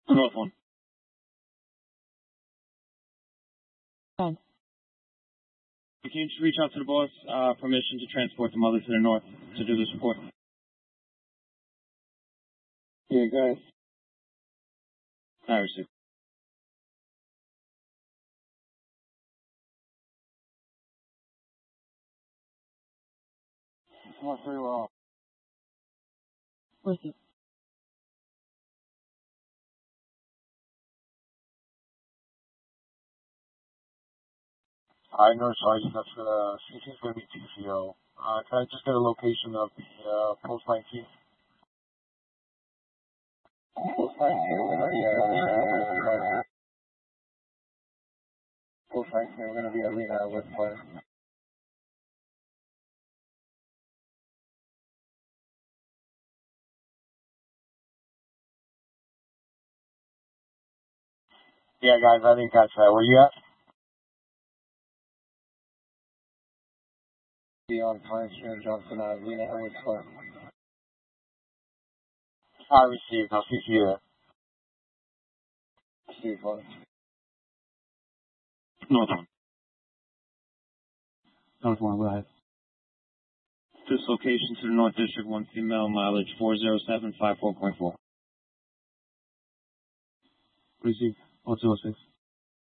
North one. Fine. Can you just reach out to the boss, permission to transport the mother to the north to do this report? Yeah, go ahead. I received. Oh, very well. Where's it? I know, Sergeant. That's CC's going to be TCO. Can I just get a location of the post 19? Post 19, we're going to be at Lena with Plan. Yeah, guys, I didn't catch that. Where you at? Be on Pine Street, Johnson, Lena with Plan. I received. I'll see you there. Received, Plan. North one. North one, go ahead. This location to the North District, 1 female, mileage 40754.4. Received. 006.